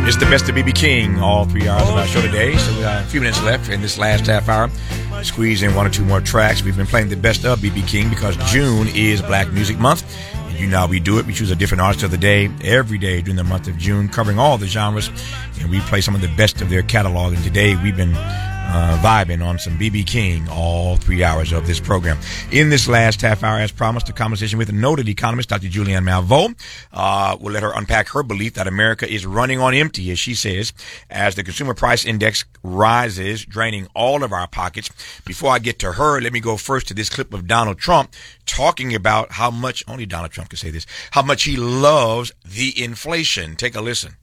It's the best of B.B. King, all 3 hours of our show today. So we got a few minutes left in this last half hour. Squeeze in one or two more tracks. We've been playing the best of B.B. King because June is Black Music Month. And you know how we do it. We choose a different artist of the day every day during the month of June, covering all the genres. And we play some of the best of their catalog. And today we've been vibing on some B.B. King all 3 hours of this program. In this last half hour, as promised, a conversation with a noted economist, Dr. Julianne Malveaux. We'll let her unpack her belief that America is running on empty, as she says, as the consumer price index rises, draining all of our pockets. Before I get to her, let me go first to this clip of Donald Trump talking about how much, only Donald Trump can say this, how much he loves the inflation. Take a listen.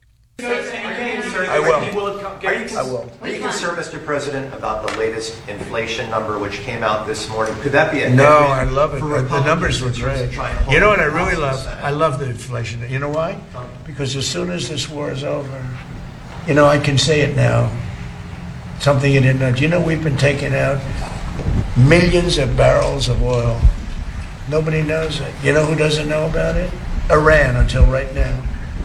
I will. I will. Are you concerned, Mr. President, about the latest inflation number which came out this morning? Could that be a No, I love it. The numbers were great. You know what I really love? I love the inflation. You know why? Because as soon as this war is over, you know, I can say it now. Something you didn't know. Do you know we've been taking out millions of barrels of oil? Nobody knows it. You know who doesn't know about it? Iran, until right now.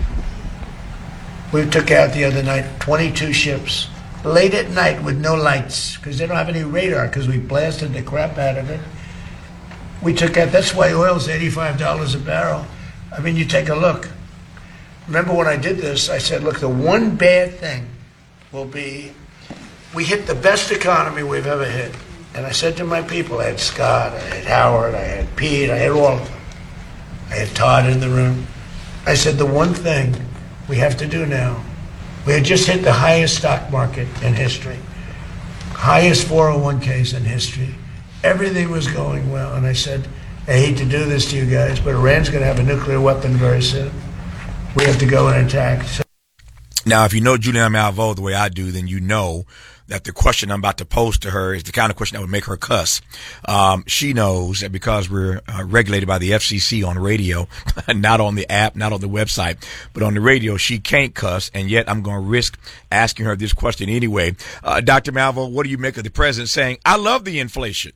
We took out the other night 22 ships, late at night with no lights, because they don't have any radar, because we blasted the crap out of it. We took out, that's why oil's $85 a barrel. I mean, you take a look. Remember when I did this, I said, look, the one bad thing will be, we hit the best economy we've ever hit. And I said to my people, I had Scott, I had Howard, I had Pete, I had all of them. I had Todd in the room. I said, the one thing we have to do now. We had just hit the highest stock market in history, highest 401ks in history. Everything was going well. And I said, I hate to do this to you guys, but Iran's going to have a nuclear weapon very soon. We have to go and attack. Now, if you know Julianne Malveaux the way I do, then you know that the question I'm about to pose to her is the kind of question that would make her cuss. She knows that because we're regulated by the FCC on radio, not on the app, not on the website, but on the radio, she can't cuss, and yet I'm going to risk asking her this question anyway. Dr. Malveaux, what do you make of the president saying, I love the inflation?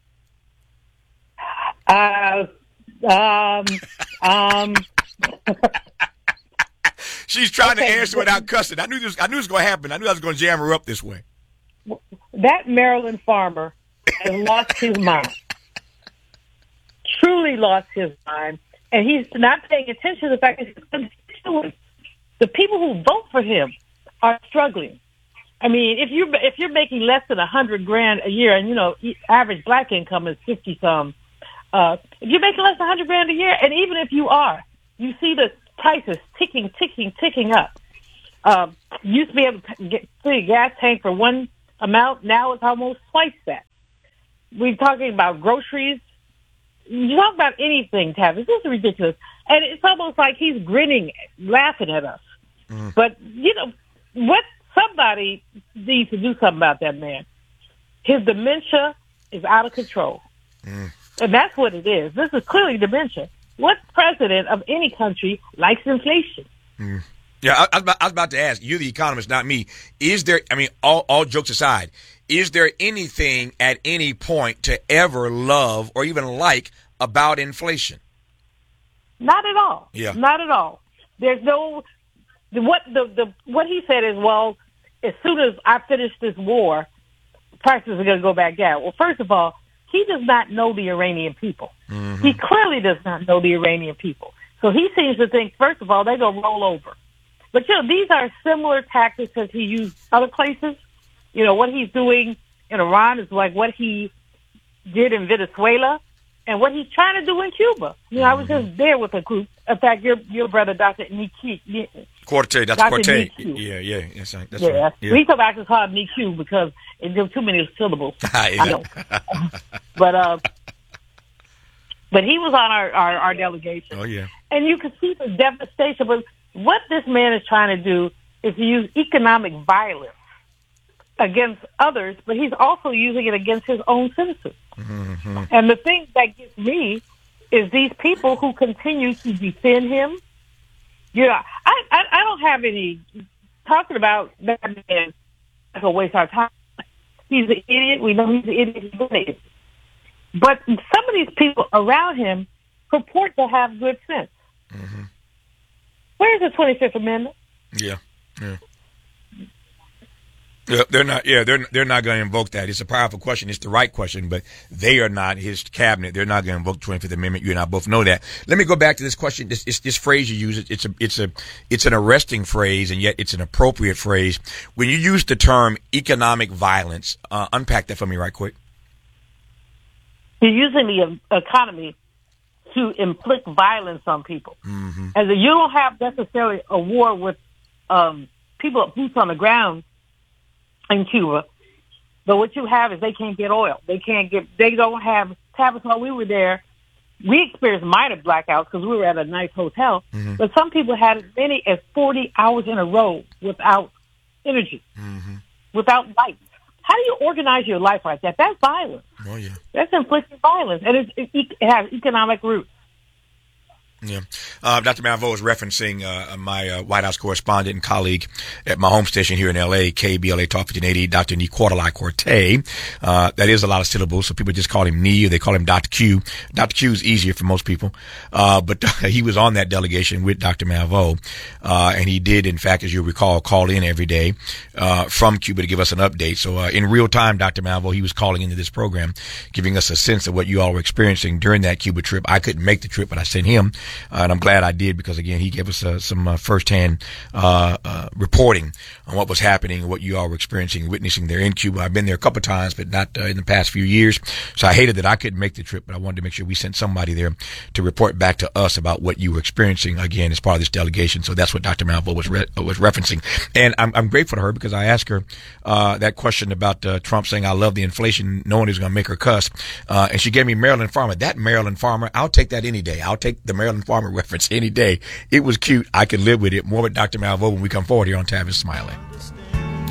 She's trying to answer without cussing. I knew this was going to happen. I knew I was going to jam her up this way. That Maryland farmer has lost his mind. Truly lost his mind. And he's not paying attention to the fact that the people who vote for him are struggling. I mean, if you're making less than $100,000 a year, and you know, average black income is 50-some, if you're making less than $100,000 a year, and even if you are, you see the prices ticking up. Used to be able to get a gas tank for one amount. Now it's almost twice that. We're talking about groceries. You talk about anything, Tavis. This is ridiculous. And it's almost like he's grinning, laughing at us. But, you know, somebody needs to do something about that man. His dementia is out of control. And that's what it is. This is clearly dementia. What president of any country likes inflation? Yeah, I was about to ask, you're the economist, not me. Is there, I mean, all jokes aside, is there anything at any point to ever love or even like about inflation? Not at all. Yeah. Not at all. There's no, what he said is, well, as soon as I finish this war, prices are going to go back down. Well, first of all, he does not know the Iranian people. He clearly does not know the Iranian people. So he seems to think, first of all, they're going to roll over. But, you know, these are similar tactics as he used other places. You know, what he's doing in Iran is like what he did in Venezuela and what he's trying to do in Cuba. You know, I was just there with a group. In fact, your brother, Dr. Niki. Corte, that's Dr. Corte. Niku. Yeah, that's right. That's yeah. right. Yeah. We come back to call him Niku because there's too many syllables. I know. But he was on our delegation. Oh, yeah. And you can see the devastation. But what this man is trying to do is to use economic violence against others, but he's also using it against his own citizens. And the thing that gets me is these people who continue to defend him. You know, I don't have any talking about that man. That's a waste our time. He's an idiot. We know he's an idiot. He's an idiot. But some of these people around him purport to have good sense. Where's the 25th Amendment? Yeah. Yeah. Yeah, they're not. Yeah, they're not going to invoke that. It's a powerful question. It's the right question, but they are not his cabinet. They're not going to invoke the 25th Amendment. You and I both know that. Let me go back to this question. This phrase you use. It's an arresting phrase, and yet it's an appropriate phrase. When you use the term economic violence, unpack that for me right quick. You're using the economy to inflict violence on people. Mm-hmm. As you don't have necessarily a war with people, boots on the ground in Cuba, but what you have is they can't get oil. They don't have tablets. While we were there, we experienced minor blackouts because we were at a nice hotel, mm-hmm. but some people had as many as 40 hours in a row without energy, mm-hmm. without lights. How do you organize your life like that? That's violence. Oh, yeah. That's inflicting violence, and it has economic roots. Yeah. Dr. Malveaux was referencing my White House correspondent and colleague at my home station here in L.A., KBLA Talk 1580, Dr. Niquartalai Corte. That is a lot of syllables, so people just call him Ni, or they call him Dr. Q. Dr. Q is easier for most people. But he was on that delegation with Dr. Malveaux, and he did, in fact, as you recall, call in every day from Cuba to give us an update. So in real time, Dr. Malveaux, he was calling into this program, giving us a sense of what you all were experiencing during that Cuba trip. I couldn't make the trip, but I sent him. And I'm glad I did because, again, he gave us some firsthand reporting on what was happening, what you all were experiencing, witnessing there in Cuba. I've been there a couple of times, but not in the past few years. So I hated that I couldn't make the trip, but I wanted to make sure we sent somebody there to report back to us about what you were experiencing, again, as part of this delegation. So that's what Dr. Malveaux was referencing. And I'm grateful to her because I asked her that question about Trump saying, I love the inflation, knowing he's going to make her cuss. And she gave me Maryland Farmer. That Maryland Farmer, I'll take that any day. I'll take the Maryland Farmer reference any day. It was cute. I could live with it. More with Dr. Malveaux when we come forward here on Tavis Smiley.